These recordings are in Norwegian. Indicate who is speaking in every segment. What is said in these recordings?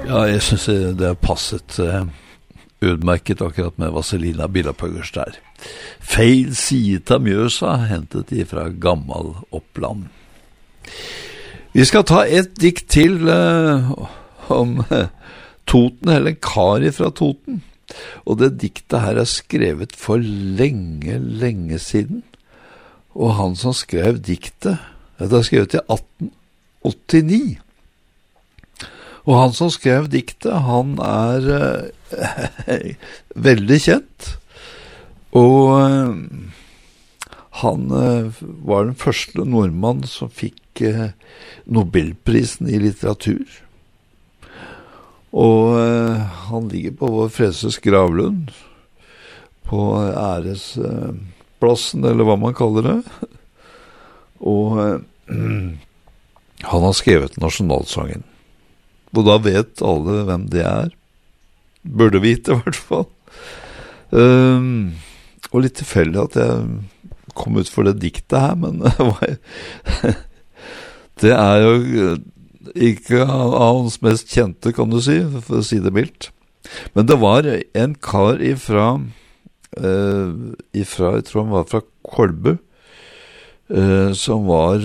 Speaker 1: Ja, jeg synes det har passet utmerket akkurat med Vazelina Bilopphøggers der. Feil side av Mjøsa, hentet de fra gammel Oppland. Vi skal ta et dikt til om Toten, eller en kar fra Toten. Og det diktet her skrevet for lenge siden. Og han som skrev diktet, det er skrevet i 1889. Og han som skrev diktet, han veldig kjent. Og han var den første nordmann som fikk Nobelprisen i litteratur. Og han ligger på vår Freses gravlund, på æresplassen, eller hva man kaller det. Og han har skrevet nasjonalsangen. Og da vet alle hvem det er. Burde vite i hvert fall. Og litt tilfeldig at jeg kom ut for det diktet her, men det jo ikke av hans mest kjente, kan du si, for å si det mildt. Men det var en kar ifra jeg tror han var fra Kolbu, som var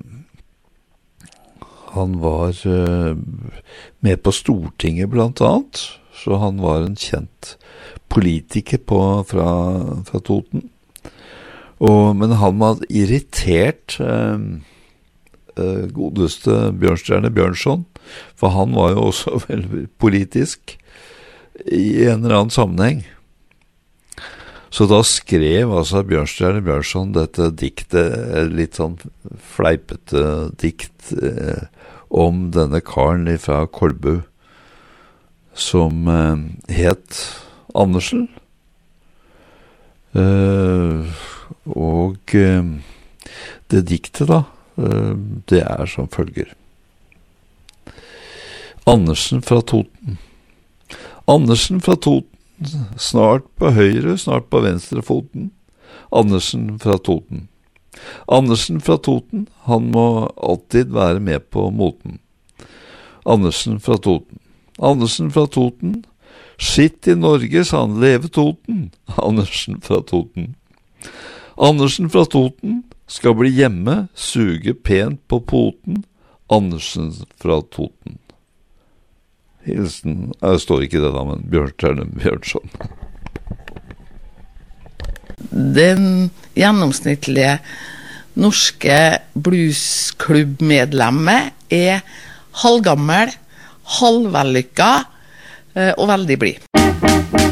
Speaker 1: han var med på Stortinget blant annet, så han var en kjent politiker fra Toten. Men han var irritert godeste Bjørnstjerne Bjørnson, for han var jo også veldig politisk i en eller annen sammenheng. Så da skrev altså Bjørnstjerne Bjørnson dette diktet, litt sånn fleipete dikt om denne karen fra Kolbu, som het Andersen. Og det diktet da, det som følger. Andersen fra Toten. Andersen fra Toten, snart på høyre, snart på venstre foten. Andersen fra Toten. Andersen fra Toten, han må alltid være med på moten. Andersen fra Toten. Andersen fra Toten, skitt i Norge, sa han, leve Toten. Andersen fra Toten. Andersen fra Toten skal bli hjemme, suge pent på poten. Andersen fra Toten. Hilsen, jeg står ikke det da, men Bjørnstjerne Bjørnson.
Speaker 2: Den gjennomsnittlige norske bluesklubbmedlemmet halvgammel, halvvellykka og veldig blid.